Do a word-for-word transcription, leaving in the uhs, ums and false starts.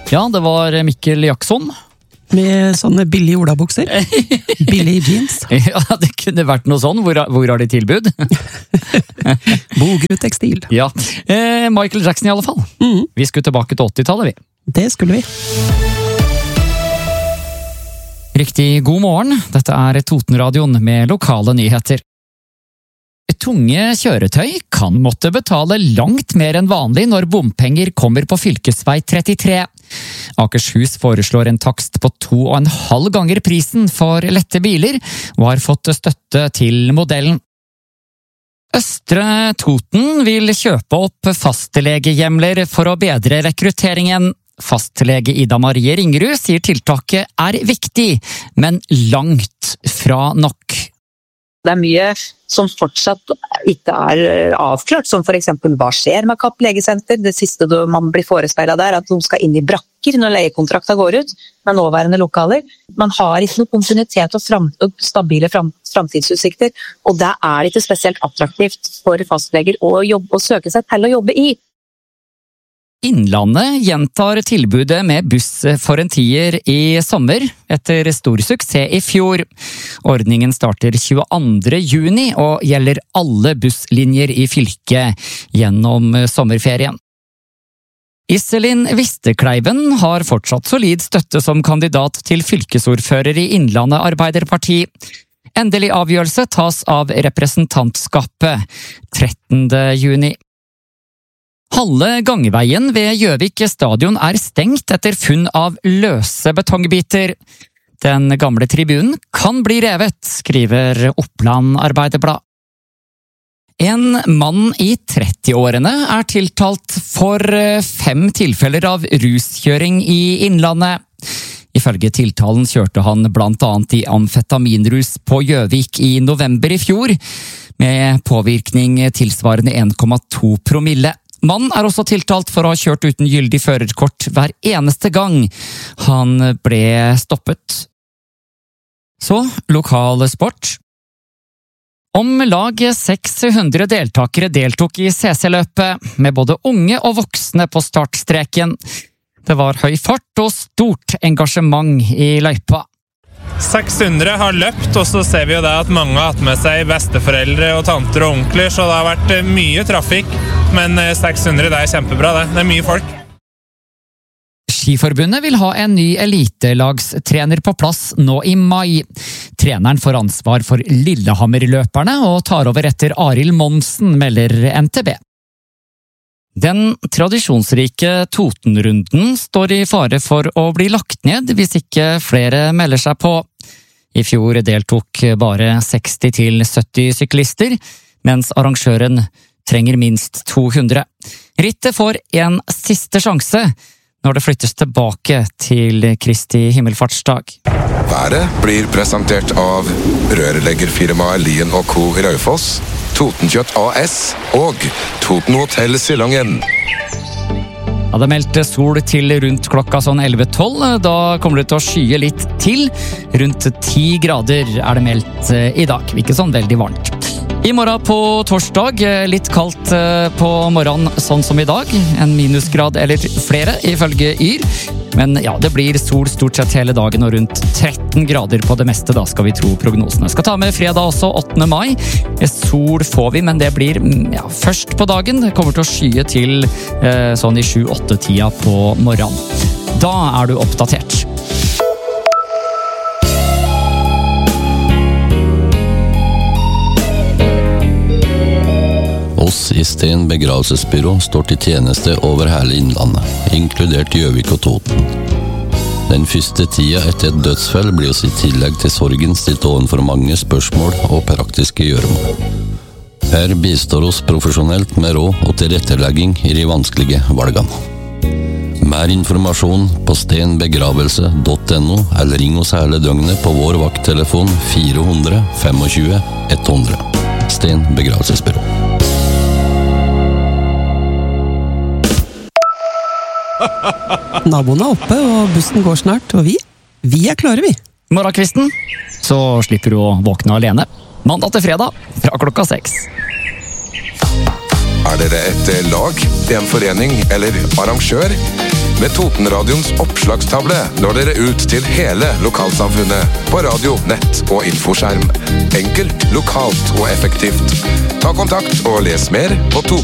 Ja, det var Mikkel Jackson. Med sånne billige olabukser. Billige jeans. Ja, det kunne vært noe sånn. Hvor, hvor har de tilbud? Bogerud tekstil. Ja, eh, Michael Jackson i alle fall. Mm. Vi skulle tilbake til åttitallet, vi. Det skulle vi. Riktig god morgen. Dette er Totenradioen med lokale nyheter. Tunge kjøretøy kan måtte betale langt mer enn vanlig når bompenger kommer på fylkesvei trettitre. Akershus foreslår en takst på to og en halv ganger prisen for lette biler, og har fått støtte til modellen. Østre Toten vil kjøpe opp fastlegehjemler for å bedre rekrutteringen. Fastlege Ida Marie Ringerud sier tiltaket er viktig, men langt fra nok. Det er mye som fortsatt ikke er avklart, som for eksempel hva skjer med Kapp legesenter. Det siste man blir forespeilet der er at de skal inn i brakker når leiekontrakten går ut, med nåværende lokaler. Man har ikke noe kontinuitet og, fram, og stabile fram, framtidsutsikter, og det er ikke spesielt attraktivt for fastleger å, jobbe, å søke seg til å jobbe i. Innlandet gjentar tilbudet med buss for en tier i sommer, etter stor suksess i fjor. Ordningen starter tjueandre juni og gjelder alle busslinjer i fylket gjennom sommerferien. Iselin Vistekleiven har fortsatt solid støtte som kandidat til fylkesordfører i Innlandet Arbeiderparti. Endelig avgjørelse tas av representantskapet trettende juni. Halve gangveien ved Gjøvik stadion er stengt etter funn av løse betongbiter. Den gamle tribunen kan bli revet, skriver Oppland Arbeiderblad. En mann i trettiårene er tiltalt for fem tilfeller av ruskjøring i Innlandet. Ifølge tiltalen kjørte han blant annet i amfetaminrus på Gjøvik i november i fjor, med påvirkning tilsvarende en komma to promille. Mannen er også tiltalt for å ha kjørt uten gyldig førerkort hver eneste gang han ble stoppet. Så, lokal sport. Om lag seks hundre deltakere deltok i C C-løpet, med både unge og voksne på startstreken. Det var høy fart og stort engasjement i løypa. seks hundre har løpt, og så ser vi jo det at mange har hatt med seg besteforeldre og tanter og onkler, så det har vært mye trafikk, men seks hundre det er kjempebra det, det er mye folk. Skiforbundet vil ha en ny elitelagstrener på plass nå i mai. Treneren får ansvar for Lillehammer-løperne og tar over etter Arild Monsen, melder N T B. Den tradisjonsrike Totenrunden står i fare for å bli lagt ned hvis ikke flere melder seg på. I fjor deltok bare seksti til sytti syklister, mens arrangøren trenger minst to hundre. Rittet får en siste sjanse når det flyttes tilbake til Kristi himmelfartsdag. Været blir presentert av rørleggerfirmaet Lien og Co. i Raufoss, Totenkjøtt A S og Toten Hotel Silangen. Ja, det er meldt sol til rundt klokka sånn elleve tolv. Da kommer det til å skye litt til. Rundt ti grader er det meldt i dag. Ikke sånn veldig varmt. I morgen på torsdag, litt kaldt på morgenen sånn som i dag. En minusgrad eller flere, ifølge Yr. Men ja, det blir sol stort sett hele dagen og rundt tretten grader på det meste, da skal vi tro prognosene. Skal ta med fredag også, åttende mai. Sol får vi, men det blir ja, først på dagen. Det kommer til å skye til eh, sånn i sju-åtte-tida på morgenen. Da er du oppdatert. Oss i Sten begravelsesbyrå står til tjeneste over hele Innlandet, inkludert Gjøvik og Toten. Den første tida etter et dødsfall blir oss i tillegg til sorgen stilt ovenfor mange spørsmål og praktiske gjøremål. Her bistår oss profesjonelt med råd og tilrettelegging i de vanskelige valgene. Mer informasjon på stenbegravelse punktum no eller ring oss hele døgnet på vår vakttelefon fire hundre tjuefem ett hundre. Sten begravelsesbyrå. Naboen er oppe, og bussen går snart, og vi, vi er klare, vi. Morgenkvisten, så slipper du å våkne alene. Mandag til fredag, fra klokka seks. Er dere et lag, en forening eller arrangør? Med Totenradions oppslagstavle når dere ut til hele lokalsamfunnet på radio, nett og infoskjerm. Enkelt, lokalt og effektivt. Ta kontakt og les mer på Toten.